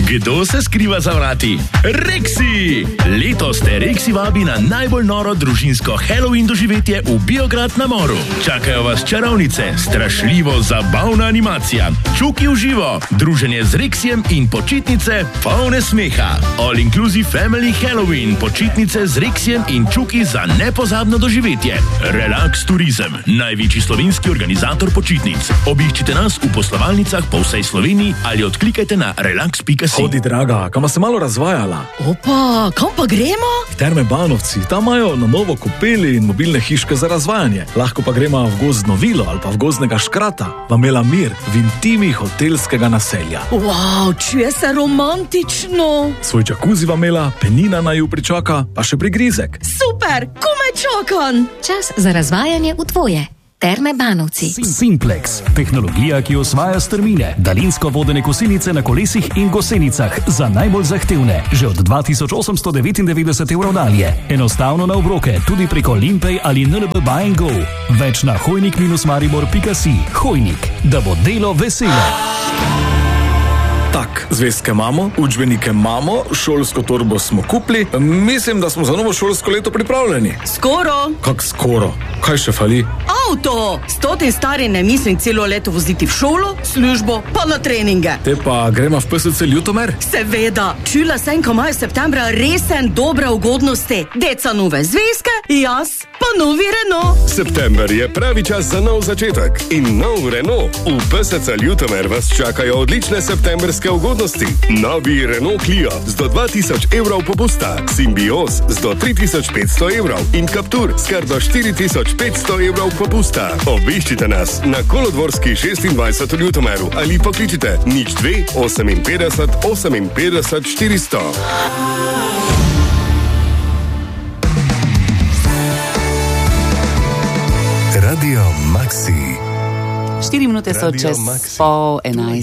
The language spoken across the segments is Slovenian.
Kdo se skriva za vrati? Rexi! Letos te Rexi vabi na najbolj noro družinsko Halloween doživetje v Biograd na Moru. Čakajo vas čarovnice, strašljivo zabavna animacija, čuki v živo, druženje z Rexijem in počitnice polne smeha. All Inclusive Family Halloween, počitnice z Rexijem in čuki za nepozabno doživetje. Relax Turizem, največji slovenski organizator počitnic. Obiščite nas v poslovalnicah po vsej Sloveniji ali odklikajte na relax.si. Hodi, draga, kam se malo razvajala? Opa, kam pa gremo? V Terme Banovci, tam imajo na novo kopeli in mobilne hiške za razvajanje. Lahko pa gremo v gozd Novilo ali pa v gozdnega Škrata, v Mela Mir, v intimi hotelskega naselja. Wow, čuje se romantično. Svoj džakuzi vam Mela, penina naj ju pričaka, pa še prigrizek. Super, komaj čakam. Čas za razvajanje v tvoje. Terme Banovci. Simplex, tehnologija, ki osvaja strmine, daljinsko vodene kosilnice na kolesih in gosenicah za najbolj zahtevne, že od 2899 evrov dalje. Enostavno na obroke, tudi preko Limpay ali NLB Buy & Go. Več na hojnik-maribor.si. Hojnik, da bo delo veselo. Tak, zvezke imamo, učbenike imamo, šolsko torbo smo kupili. Mislim, da smo za novo šolsko leto pripravljeni. Skoro. Kak skoro? Kaj še fali? Avto! S totim stari ne mislim celo leto voziti v šolo, službo, pa na treninge. Te pa gremo v PSC Ljutomer? Seveda, čula sem, ko imajo septembra resen dobre ugodnosti. Deca nove zvezke, jaz pa novi Renault. September je pravi čas za nov začetek in nov Renault. V PSC Ljutomer vas čakajo odlične septembrske ugodnosti. Novi Renault Clio z do 2000 evrov popusta, Symbios z do 3500 evrov in Captur s kar do 4500 evrov popusta. Obiščite nas na Kolodvorski 26 v Ljutomeru ali pokličite 02 58 58 400. Radio Maxi. 4 minute so čez pol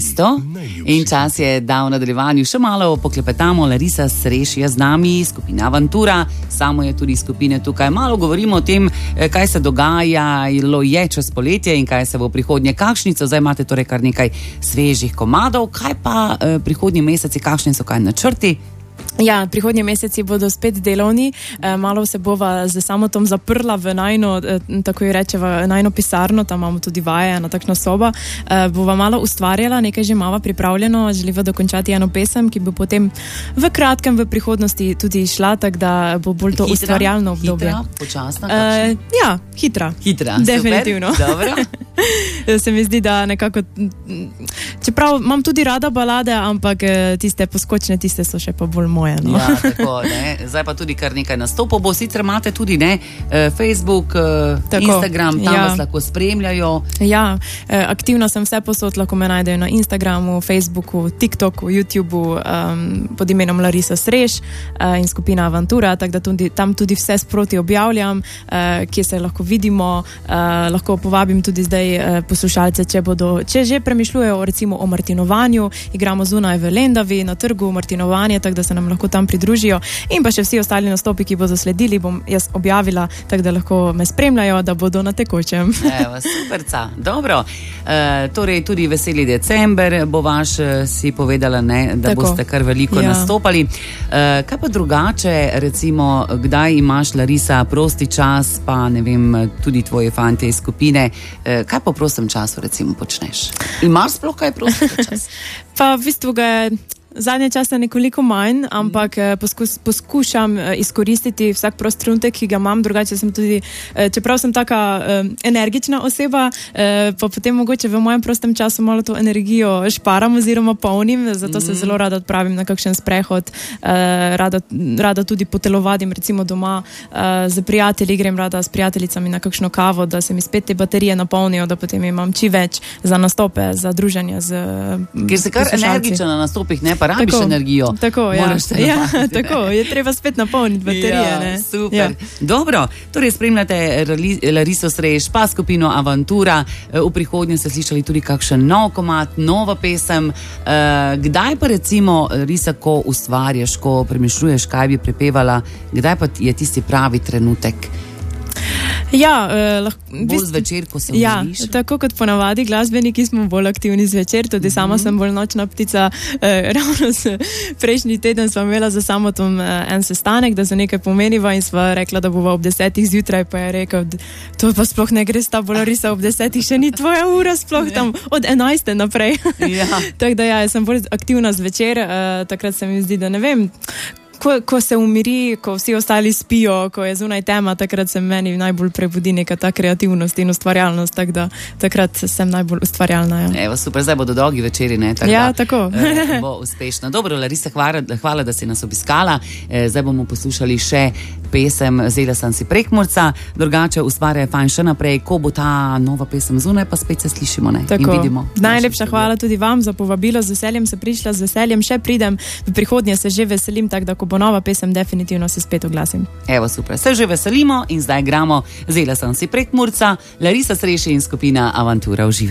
11 in čas je, da v nadaljevanju še malo poklepetamo. Larisa Sreš je z nami, skupina Avantura, samo je tudi skupine tukaj. Malo govorimo o tem, kaj se dogajalo je čez poletje in kaj se bo prihodnje. Kakšni so, zdaj imate torej kar nekaj svežih komadov, kaj pa prihodnji meseci, kakšni so kaj načrti? Ja, prihodnji meseci bodo spet delovni, malo se bova z Samotom zaprla v najno, tako je rečeva, najno pisarno, tam imamo tudi vaje, ena takšna soba, bova malo ustvarjala, nekaj že imava pripravljeno, želiva dokončati eno pesem, ki bo potem v kratkem v prihodnosti tudi šla, tako da bo bolj to ustvarjalno obdobje. Hitra, počasna? Ja, hitra. Hitra, definitivno. Super, dobro. Se mi zdi, da nekako, čeprav imam tudi rada balade, ampak tiste poskočne, tiste so še pa bolj moje. No? Ja, tako, ne. Zdaj pa tudi kar nekaj nastopov bo, sicer imate tudi, ne, Facebook, tako, Instagram, tam vas lahko spremljajo. Ja, aktivno sem vse posod, lahko me najdejo na Instagramu, Facebooku, TikToku, YouTubeu, pod imenom Larisa Sreš in skupina Avantura, tako da tam tudi vse sproti objavljam, kje se lahko vidimo, lahko povabim tudi zdaj poslušalce, če že premišljujejo recimo o martinovanju, igramo zunaj v Lendavi na trgu martinovanje, tako da se nam lahko tam pridružijo in pa še vsi ostali nastopi, ki bodo sledili, bom jaz objavila, tako da lahko me spremljajo, da bodo na tekočem. Evo, superca, dobro. Torej tudi veseli december bo vaš, si povedala, ne, da tako boste kar veliko nastopali. Kaj pa drugače, recimo, kdaj imaš, Larisa, prosti čas, pa ne vem, tudi tvoje fante iz skupine, kaj po prostem času recimo počneš? Imaš sploh kaj prostega časa? Pa v bistvu ga je zadnje časa nekoliko manj, ampak poskušam izkoristiti vsak prost trenutek, ki ga imam, drugače sem tudi, čeprav sem taka energična oseba, pa potem mogoče v mojem prostem času malo to energijo šparam oziroma polnim, zato se zelo rada odpravim na kakšen sprehod, rada tudi potelovadim recimo doma z prijatelji, grem rada s prijateljicami na kakšno kavo, da se mi spet te baterije napolnijo, da potem imam čim več za nastope, za druženje z poslušalci. Ker se kar energična na nastopih, ne, pa rabiš energijo. Tako, tako, je treba spet napolniti baterije. Ja, super. Ja. Dobro, torej spremljate Lariso Sreš, pa skupino Avantura. V prihodnje ste slišali tudi kakšen nov komad, nova pesem. Kdaj pa recimo, Larisa, ko ustvarjaš, ko premišljuješ, kaj bi prepevala, kdaj pa je tisti pravi trenutek? Ja, bolj zvečer, ko se ja, umiriš. tako kot ponavadi, glasbeniki smo bolj aktivni zvečer, tudi sama sem bolj nočna ptica. Ravno prejšnji teden sva imela za Samotom en sestanek, da se nekaj pomeniva in sva rekla, da bova ob 10 zjutraj, pa je rekel, to pa sploh ne gre s tabo, Larisa, ob 10 še ni tvoja ura, sploh tam od 11 naprej. Ja. Tako da ja, jaz sem bolj aktivna zvečer, takrat se mi zdi, da ne vem, ko se umiri, ko vsi ostali spijo, ko je zunaj tema, takrat se meni najbolj prebudi neka ta kreativnost in ustvarjalnost, tako da takrat sem najbolj ustvarjalna. Ja. Evo, super, zdaj bodo dolgi večeri, ne? Tako. Bo uspešno. Dobro, Larisa, hvala, da si nas obiskala. Zdaj bomo poslušali še pesem Vzela sem si Prekmurca, drugače ustvarja fajn še naprej, ko bo ta nova pesem zunaj, pa spet se slišimo, ne? Tako. In vidimo. Najlepša hvala tudi vam za povabilo, z veseljem se prišla, z veseljem še pridem, v prihodnje se že veselim, tako da ko bo nova pesem, definitivno se spet oglasim. Evo, super, se že veselimo in zdaj gramo Vzela sem si Prekmurca, Larisa Sreši in skupina Avantura uživa.